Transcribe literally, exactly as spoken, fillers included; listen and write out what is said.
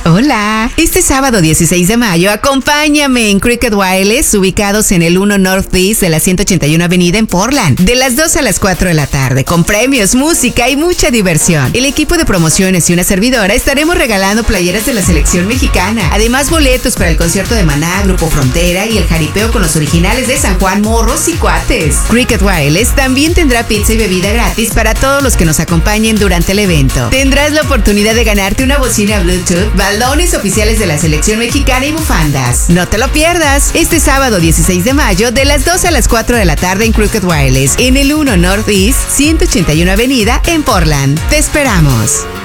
Hola, este sábado dieciséis de mayo acompáñame en Cricket Wireless, ubicados en el uno Northeast de la ciento ochenta y uno Avenida en Portland, de las dos a las cuatro de la tarde, con premios, música y mucha diversión. El equipo de promociones y una servidora estaremos regalando playeras de la selección mexicana, además boletos para el concierto de Maná, Grupo Frontera y el jaripeo con los originales de San Juan, Morros y Cuates. Cricket Wireless también tendrá pizza y bebida gratis para todos los que nos acompañen durante el evento. Tendrás la oportunidad de ganarte una bocina Bluetooth, balones oficiales de la selección mexicana y bufandas. No te lo pierdas, este sábado dieciséis de mayo de las dos a las cuatro de la tarde en Cricket Wireless, en el uno Northeast ciento ochenta y uno Avenida en Portland. Te esperamos.